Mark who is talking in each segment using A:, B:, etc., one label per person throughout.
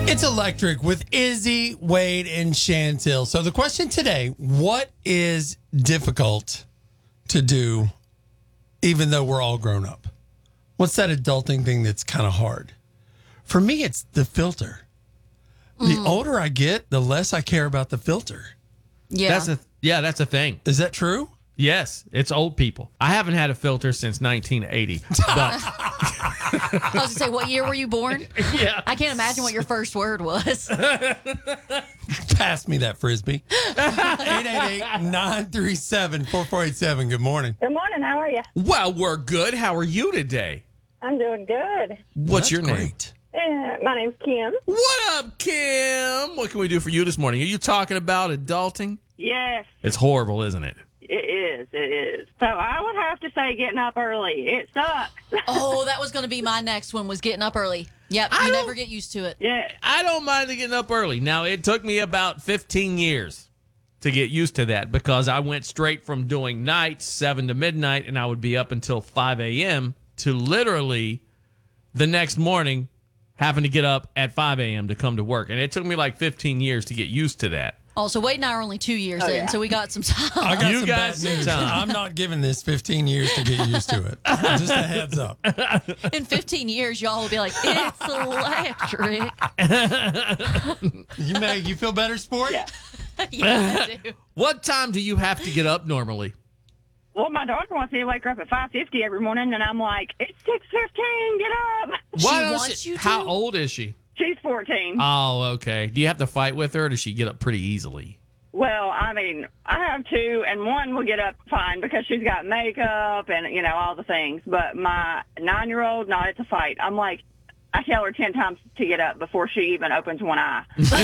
A: It's Electric with Izzy, Wade, and Chantel. So the question today, what is difficult to do even though we're all grown up? What's that adulting thing that's kind of hard? For me, it's the filter. The older I get, the less I care about the filter.
B: Yeah.
C: That's a thing.
A: Is that true?
C: Yes, it's old people. I haven't had a filter since 1980. But
B: I was going to say, what year were you born?
C: yeah.
B: I can't imagine what your first word was.
A: Pass me that Frisbee. 888-937-4487. Good morning.
D: Good morning. How are you?
C: Well, we're good. How are you today?
D: I'm doing good.
C: What's your name?
A: Great.
D: My name's Kim.
C: What up, Kim? What can we do for you this morning? Are you talking about adulting?
D: Yes,
C: It's horrible, isn't it?
D: it is. It is. So I would have to say getting up early. It sucks.
B: Oh, that was going to be my next one, was getting up early. Yep, you never get used to it.
D: Yeah.
C: I don't mind getting up early. Now, it took me about 15 years to get used to that because I went straight from doing nights, 7 to midnight, and I would be up until 5 a.m. to literally the next morning having to get up at 5 a.m. to come to work. And it took me like 15 years to get used to that.
B: Also, Wade and I are only 2 years in,
D: yeah.
B: so we got some time.
A: I got
C: You
A: some
C: got
A: bad
C: some
A: news.
C: time.
A: I'm not giving this 15 years to get used to it. Just a heads up.
B: In 15 years, y'all will be like, it's electric.
A: You feel better, sport?
D: Yeah.
B: Yeah, I do.
C: What time do you have to get up normally?
D: Well, my daughter wants me to wake her up at 5:50 every morning, and I'm like, it's 6:15. Get up.
C: Why don't
B: wants you to?
C: How old is she?
D: She's 14.
C: Oh, okay. Do you have to fight with her, or does she get up pretty easily?
D: Well, I mean, I have two, and one will get up fine because she's got makeup and, all the things. But my 9-year-old, no, it's a fight. I'm like, I tell her 10 times to get up before she even opens one eye.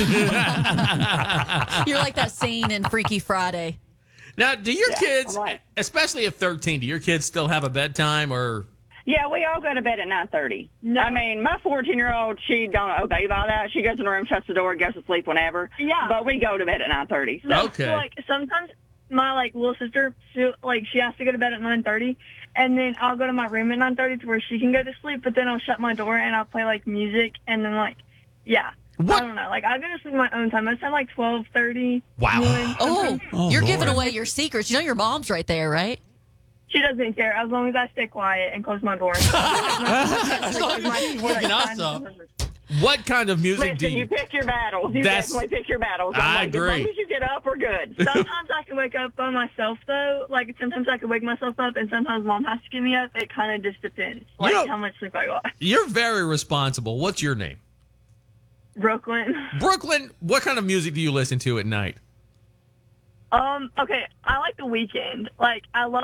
B: You're like that scene in Freaky Friday.
C: Now, do your kids,
D: I'm like-
C: especially at 13, do your kids still have a bedtime or?
D: Yeah, we all go to bed at 9:30. No. I mean, my 14-year-old, she don't obey by that. She goes in the room, shuts the door, goes to sleep whenever.
E: Yeah.
D: But we go to bed at 9:30. So.
C: Okay.
E: So, sometimes my little sister, she has to go to bed at 9:30, and then I'll go to my room at 9:30 to where she can go to sleep. But then I'll shut my door and I'll play music, and then yeah.
C: What?
E: I don't know. I go to sleep my own time. It's at 12:30.
C: Wow.
B: Oh,
A: Oh,
B: you're
A: Lord.
B: giving away your secrets. You know your mom's right there, right?
E: She doesn't care as long as I stay quiet and close my door.
A: As long as you're waking us up.
C: What kind of music do
D: Listen, you
C: you?
D: pick your battles. You
C: That's-
D: definitely pick your battles. I'm
C: I
D: like,
C: agree.
D: As long as you get up, we're good.
E: Sometimes I can wake up by myself though. Sometimes I can wake myself up, and sometimes Mom has to get me up. It kind of just depends, how much sleep I got.
C: You're very responsible. What's your name?
E: Brooklyn.
C: Brooklyn, what kind of music do you listen to at night?
E: Okay, I like The Weeknd. I love